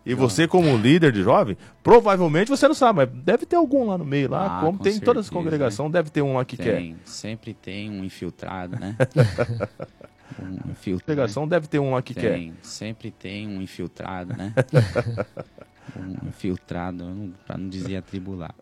E você, como líder de jovem, provavelmente você não sabe, mas deve ter algum lá no meio, lá, como com tem em todas as certeza, congregações, deve ter um lá que quer. Sempre tem um infiltrado, né? Congregação deve ter um lá que quer. Sempre tem um infiltrado, né? Um infiltrado, para não dizer atribulado.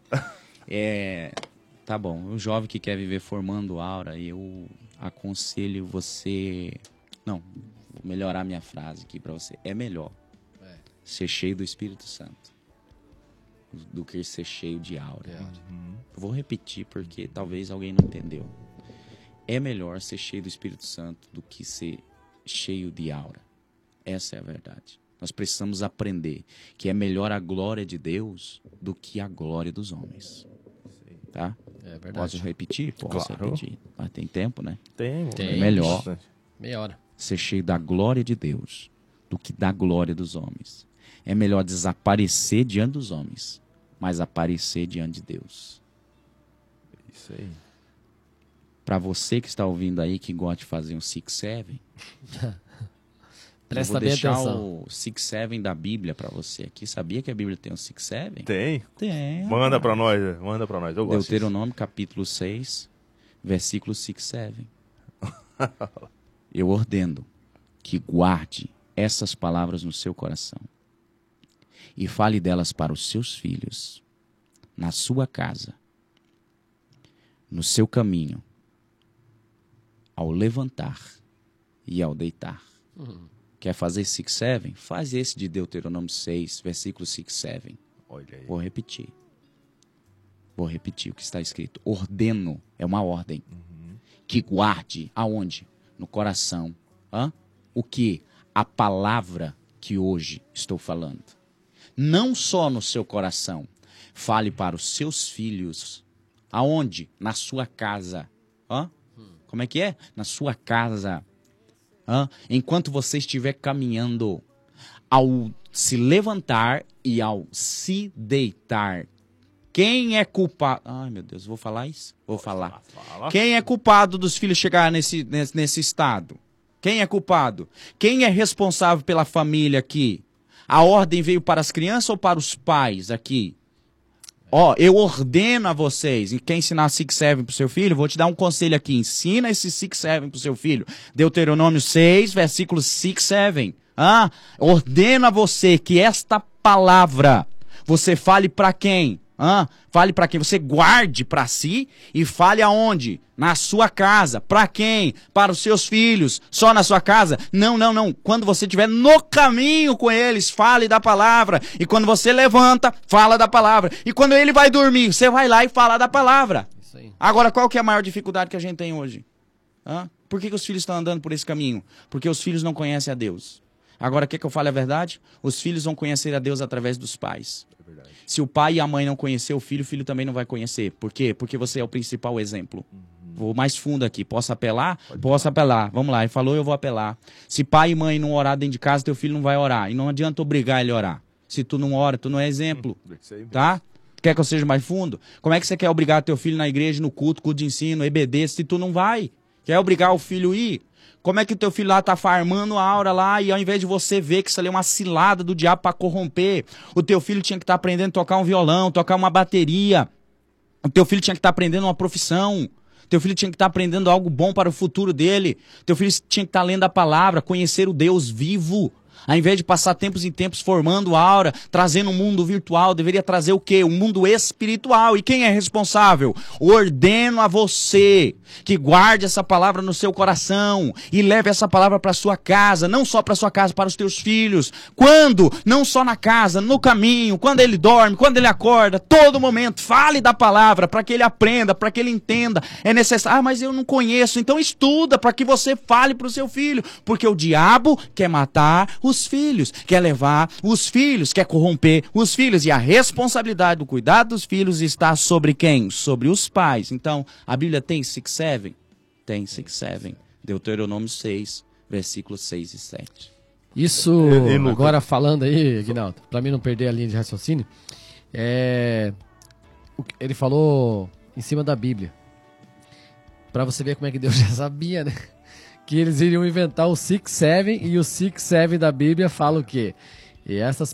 Tá bom, o jovem que quer viver formando aura, eu aconselho você... Não, vou melhorar minha frase aqui para você. É melhor ser cheio do Espírito Santo do que ser cheio de aura. Eu vou repetir porque talvez alguém não entendeu. É melhor ser cheio do Espírito Santo do que ser cheio de aura. Essa é a verdade. Nós precisamos aprender que é melhor a glória de Deus do que a glória dos homens. Tá? É verdade. Posso repetir? Posso repetir. Mas tem tempo, né? Tem. É melhor meia hora ser cheio da glória de Deus do que da glória dos homens. É melhor desaparecer diante dos homens, mas aparecer diante de Deus. Isso aí. Para você que está ouvindo aí, que gosta de fazer um 6-7, eu vou deixar o 6-7 da Bíblia para você aqui. Sabia que a Bíblia tem um 6-7? Tem? Tem. Manda para nós, eu gosto. Deuteronômio capítulo 6, versículo 6-7. Eu ordeno que guarde essas palavras no seu coração e fale delas para os seus filhos, na sua casa, no seu caminho, ao levantar e ao deitar. Quer fazer 6-7? Faz esse de Deuteronômio 6, versículo 6-7. Olha aí. Vou repetir o que está escrito. Ordeno, é uma ordem. Que guarde, aonde? No coração. O que? A palavra que hoje estou falando. Não só no seu coração. Fale para os seus filhos. Aonde? Na sua casa. Como é que é? Na sua casa. Enquanto você estiver caminhando, ao se levantar e ao se deitar. Quem é culpado? Ai, meu Deus, vou falar isso? Vou falar. Quem é culpado dos filhos chegar nesse estado? Quem é culpado? Quem é responsável pela família aqui? A ordem veio para as crianças ou para os pais aqui? Eu ordeno a vocês, quer ensinar 6-7 pro seu filho? Vou te dar um conselho aqui, ensina esse 6-7 pro seu filho. Deuteronômio 6, versículo 6-7. Ordeno a você que esta palavra, você fale para quem? Fale para quem? Você guarde para si e fale aonde? Na sua casa. Para quem? Para os seus filhos. Só na sua casa? Não. Quando você estiver no caminho com eles, fale da palavra. E quando você levanta, fala da palavra. E quando ele vai dormir, você vai lá e fala da palavra. Isso aí. Agora, qual que é a maior dificuldade que a gente tem hoje? Por que os filhos estão andando por esse caminho? Porque os filhos não conhecem a Deus. Agora, quer que eu fale a verdade? Os filhos vão conhecer a Deus através dos pais. Se o pai e a mãe não conhecer o filho também não vai conhecer. Por quê? Porque você é o principal exemplo. Vou mais fundo aqui. Posso apelar? Posso apelar. Vamos lá. Ele falou, eu vou apelar. Se pai e mãe não orar dentro de casa, teu filho não vai orar. E não adianta obrigar ele a orar. Se tu não ora, tu não é exemplo. Tá? Quer que eu seja mais fundo? Como é que você quer obrigar teu filho na igreja, no culto de ensino, EBD, se tu não vai? Quer obrigar o filho a ir? Como é que o teu filho lá tá farmando a aura lá e ao invés de você ver que isso ali é uma cilada do diabo para corromper, o teu filho tinha que estar aprendendo a tocar um violão, tocar uma bateria. O teu filho tinha que estar aprendendo uma profissão. Teu filho tinha que estar aprendendo algo bom para o futuro dele. Teu filho tinha que estar lendo a palavra, conhecer o Deus vivo. Ao invés de passar tempos em tempos formando aura, trazendo um mundo virtual, deveria trazer o quê? Um mundo espiritual. E quem é responsável? Ordeno a você que guarde essa palavra no seu coração e leve essa palavra para sua casa, não só para sua casa, para os teus filhos. Quando? Não só na casa, no caminho, quando ele dorme, quando ele acorda, todo momento, fale da palavra para que ele aprenda, para que ele entenda. É necessário, mas eu não conheço, então estuda para que você fale para o seu filho, porque o diabo quer matar os filhos, quer levar os filhos, quer corromper os filhos, e a responsabilidade do cuidado dos filhos está sobre quem? Sobre os pais. Então, a Bíblia tem 6-7? Tem 6-7. Deuteronômio 6, versículos 6 e 7. Isso, agora falando aí, Aguinaldo, para mim não perder a linha de raciocínio, ele falou em cima da Bíblia, para você ver como é que Deus já sabia, né? Que eles iriam inventar o 6-7, e o 6-7 da Bíblia fala o quê? E essas